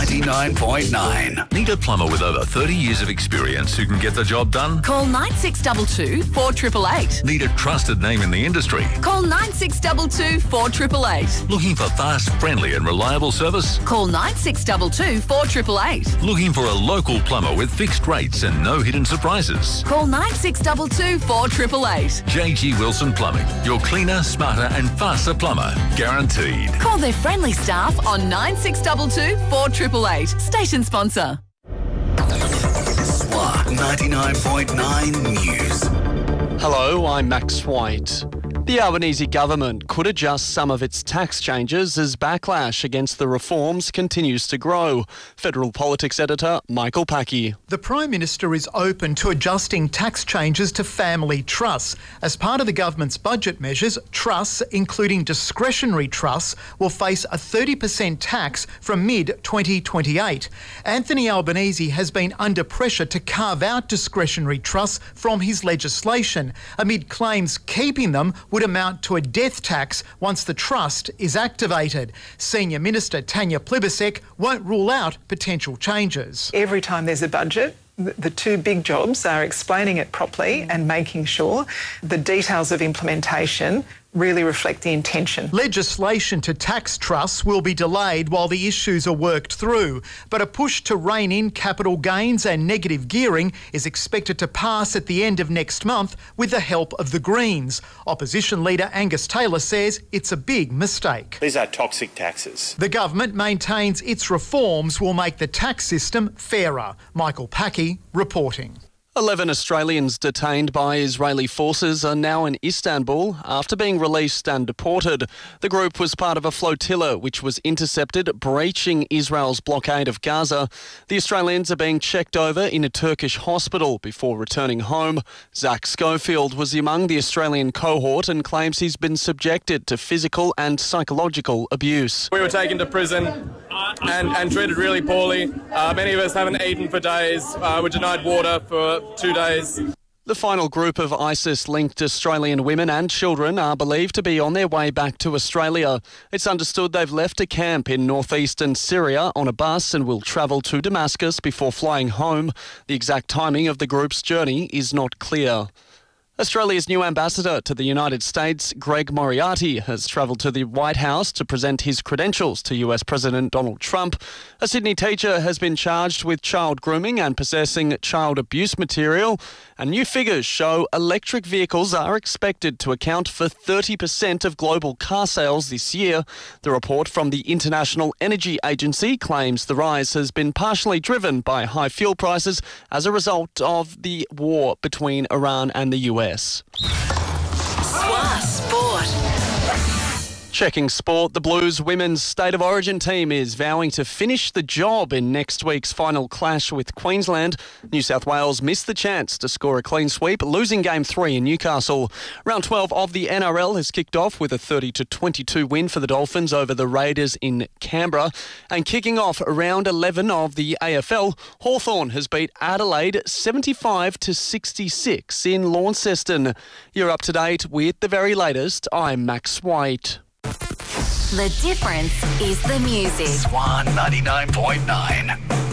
99.9. Need a plumber with over 30 years of experience who can get the job done? Call 9622 4888. Need a trusted name in the industry? Call 9622 4888. Looking for fast, friendly and reliable service? Call 9622 4888. Looking for a local plumber with fixed rates and no hidden surprises? Call 9622 4888. JG Wilson Plumbing, your cleaner, smarter and faster plumber. Guaranteed. Call their friendly staff on 9622 4888. Station sponsor. SWA 99.9 News. Hello, I'm Max White. The Albanese government could adjust some of its tax changes as backlash against the reforms continues to grow. Federal Politics Editor Michael Packy. The Prime Minister is open to adjusting tax changes to family trusts. As part of the government's budget measures, trusts, including discretionary trusts, will face a 30% tax from mid-2028. Anthony Albanese has been under pressure to carve out discretionary trusts from his legislation, amid claims keeping them would amount to a death tax once the trust is activated. Senior Minister Tanya Plibersek won't rule out potential changes. Every time there's a budget, the two big jobs are explaining it properly and making sure the details of implementation really reflect the intention. Legislation to tax trusts will be delayed while the issues are worked through, but a push to rein in capital gains and negative gearing is expected to pass at the end of next month with the help of the Greens. Opposition leader Angus Taylor says it's a big mistake. These are toxic taxes. The government maintains its reforms will make the tax system fairer. Michael Packy reporting. 11 Australians detained by Israeli forces are now in Istanbul after being released and deported. The group was part of a flotilla which was intercepted, breaching Israel's blockade of Gaza. The Australians are being checked over in a Turkish hospital before returning home. Zach Schofield was among the Australian cohort and claims he's been subjected to physical and psychological abuse. We were taken to prison and treated really poorly. Many of us haven't eaten for days. Were denied water for 2 days. The final group of ISIS-linked Australian women and children are believed to be on their way back to Australia. It's understood they've left a camp in northeastern Syria on a bus and will travel to Damascus before flying home. The exact timing of the group's journey is not clear. Australia's new ambassador to the United States, Greg Moriarty, has travelled to the White House to present his credentials to US President Donald Trump. A Sydney teacher has been charged with child grooming and possessing child abuse material. And new figures show electric vehicles are expected to account for 30% of global car sales this year. The report from the International Energy Agency claims the rise has been partially driven by high fuel prices as a result of the war between Iran and the US. SWA Sport. Checking sport, the Blues women's State of Origin team is vowing to finish the job in next week's final clash with Queensland. New South Wales missed the chance to score a clean sweep, losing Game 3 in Newcastle. Round 12 of the NRL has kicked off with a 30-22 win for the Dolphins over the Raiders in Canberra. And kicking off round 11 of the AFL, Hawthorn has beat Adelaide 75-66 in Launceston. You're up to date with the very latest. I'm Max White. The difference is the music. SWA 99.9.